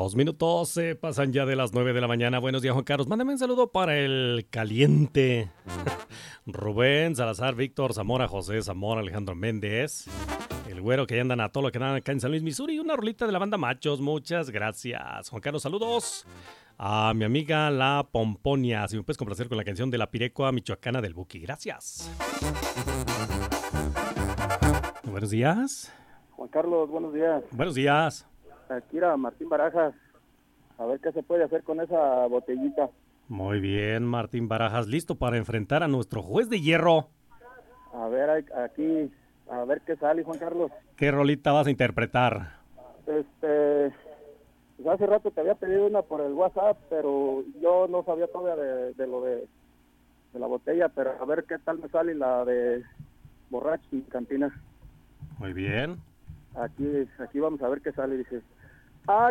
2 minutos se pasan ya de las 9 de la mañana. Buenos días, Juan Carlos. Mándame un saludo para el caliente. Rubén, Salazar, Víctor, Zamora, José, Zamora, Alejandro Méndez. El güero que ya andan a todo lo que andan acá en San Luis, Missouri. Una rolita de la banda Machos. Muchas gracias. Juan Carlos, saludos. A mi amiga La Pomponia. Si me puedes complacer con la canción de la Pirecua Michoacana del Buki. Gracias. Buenos días. Juan Carlos, buenos días. Buenos días. Aquí era Martín Barajas. A ver qué se puede hacer con esa botellita. Muy bien, Martín Barajas. Listo para enfrentar a nuestro juez de hierro. A ver, aquí, a ver qué sale, Juan Carlos. ¿Qué rolita vas a interpretar? Pues hace rato te había pedido una por el WhatsApp, pero yo no sabía todavía de lo de la botella, pero a ver qué tal me sale la de Borracho y Cantina. Muy bien. Aquí vamos a ver qué sale, dice.